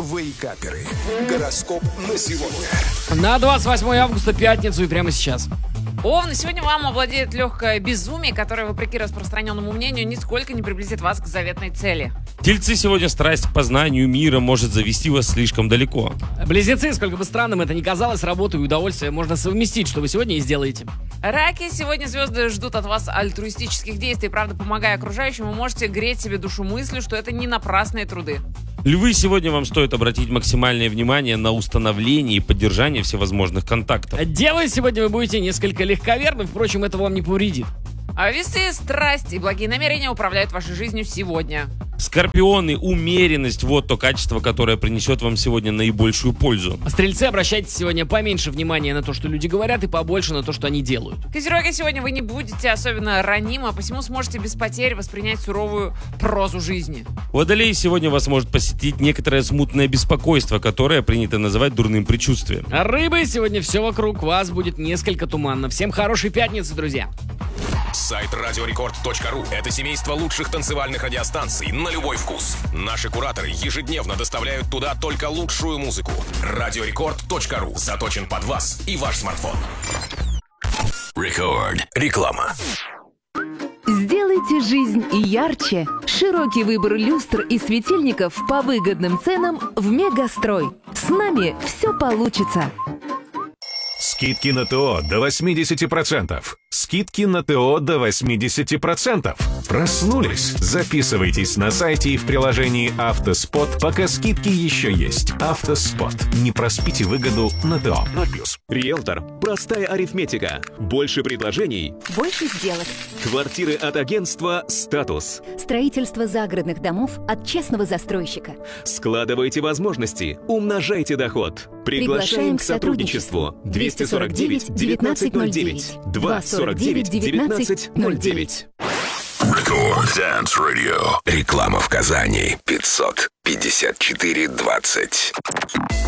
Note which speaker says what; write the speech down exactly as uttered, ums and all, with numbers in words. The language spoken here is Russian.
Speaker 1: Вейкаперы. Гороскоп на сегодня.
Speaker 2: На двадцать восьмое августа, пятницу, и прямо сейчас.
Speaker 3: Овны, сегодня вам овладеет легкое безумие, которое, вопреки распространенному мнению, нисколько не приблизит вас к заветной цели.
Speaker 4: Тельцы, сегодня страсть к познанию мира может завести вас слишком далеко.
Speaker 2: Близнецы, сколько бы странным это ни казалось, работу и удовольствие можно совместить, что вы сегодня и сделаете.
Speaker 3: Раки, сегодня звезды ждут от вас альтруистических действий. Правда, помогая окружающим, вы можете греть себе душу мыслью, что это не напрасные труды.
Speaker 4: Львы, сегодня вам стоит обратить максимальное внимание на установление и поддержание всевозможных контактов.
Speaker 2: Девы, сегодня вы будете несколько легковерны, впрочем, это вам не повредит.
Speaker 3: А весы, страсть и благие намерения управляют вашей жизнью сегодня.
Speaker 4: Скорпионы, умеренность – вот то качество, которое принесет вам сегодня наибольшую пользу.
Speaker 2: Стрельцы, обращайте сегодня поменьше внимания на то, что люди говорят, и побольше на то, что они делают.
Speaker 3: Козероги, сегодня вы не будете особенно ранимы, а посему сможете без потерь воспринять суровую прозу жизни.
Speaker 4: Водолей, сегодня вас может посетить некоторое смутное беспокойство, которое принято называть дурным предчувствием.
Speaker 2: А рыбы, сегодня все вокруг вас будет несколько туманно. Всем хорошей пятницы, друзья.
Speaker 1: Сайт радиорекорд точка ру – это семейство лучших танцевальных радиостанций на любой вкус. Наши кураторы ежедневно доставляют туда только лучшую музыку. радиорекорд точка ру заточен под вас и ваш смартфон. Рекорд. Реклама.
Speaker 5: Сделайте жизнь ярче. Широкий выбор люстр и светильников по выгодным ценам в Мегастрой. С нами все получится.
Speaker 6: Скидки на ТО до восемьдесят процентов. Скидки на ТО до восемьдесят процентов. Проснулись? Записывайтесь на сайте и в приложении «Автоспот», пока скидки еще есть. «Автоспот». Не проспите выгоду на ТО. ноль плюс.
Speaker 7: Риэлтор. Простая арифметика. Больше предложений.
Speaker 8: Больше сделок.
Speaker 7: Квартиры от агентства «Статус».
Speaker 8: Строительство загородных домов от честного застройщика.
Speaker 7: Складывайте возможности. Умножайте доход. Приглашаем к сотрудничеству. двести сорок девять девятнадцать ноль девять. два сорок девять девятнадцать ноль девять.
Speaker 1: Рекорд Dance Radio. Реклама в Казани. пятьсот пятьдесят четыре двадцать.